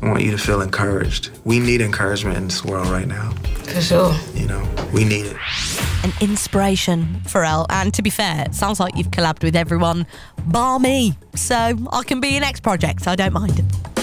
I want you to feel encouraged. We need encouragement in this world right now. For sure. You know, we need it. An inspiration, Pharrell. And to be fair, it sounds like you've collabed with everyone bar me. So I can be your next project. I don't mind.